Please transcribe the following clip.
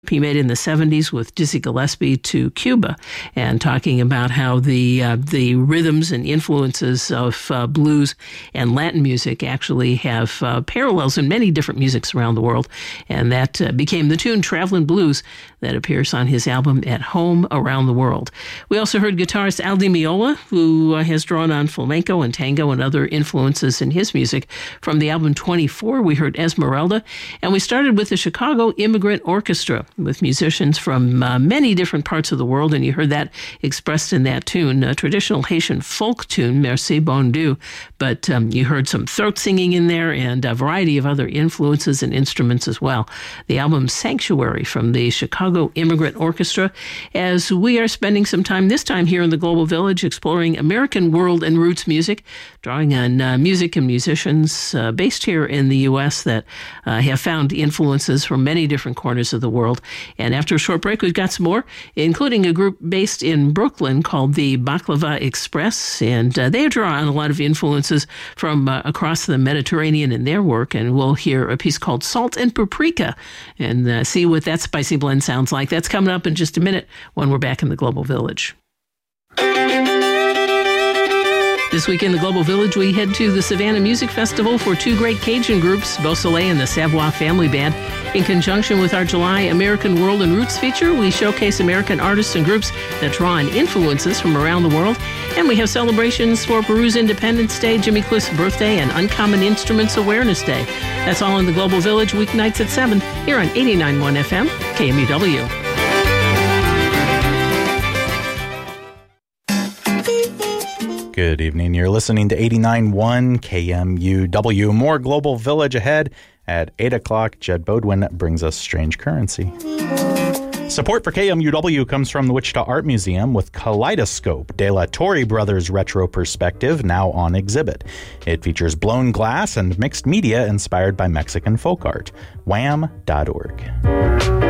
he made in the 70s with Dizzy Gillespie to Cuba, and talking about how the rhythms and influences of blues and Latin music actually have parallels in many different musics around the world. And that became the tune Travelin' Blues that appears on his album At Home Around the World. We also heard guitarist Al Di Meola, who has drawn on flamenco and tango and other influences in his music. From the album 24, we heard Esmeralda, and we started with the Chicago Immigrant Orchestra, with musicians from many different parts of the world, and you heard that expressed in that tune, a traditional Haitian folk tune, Merci Bon Dieu, but you heard some throat singing in there and a variety of other influences and instruments as well. The album Sanctuary from the Chicago Immigrant Orchestra, as we are spending some time this time here in the Global Village exploring American world and roots music, drawing on music and musicians based here in the U.S. that have found influences from many different corners of the world. And after a short break, we've got some more, including a group based in Brooklyn called the Baklava Express. And they draw on a lot of influences from across the Mediterranean in their work. And we'll hear a piece called Salt and Paprika and see what that spicy blend sounds like. That's coming up in just a minute when we're back in the Global Village. This week in the Global Village, we head to the Savannah Music Festival for two great Cajun groups, Beausoleil and the Savoie Family Band. In conjunction with our July American World and Roots feature, we showcase American artists and groups that draw on influences from around the world. And we have celebrations for Peru's Independence Day, Jimmy Cliff's birthday, and Uncommon Instruments Awareness Day. That's all in the Global Village, weeknights at 7, here on 89.1 FM, KMUW. Good evening. You're listening to 89.1 KMUW. More Global Village ahead. At 8 o'clock, Jed Bodwin brings us Strange Currency. Support for KMUW comes from the Wichita Art Museum with Kaleidoscope, De La Torre Brothers Retro Perspective, now on exhibit. It features blown glass and mixed media inspired by Mexican folk art. wham.org.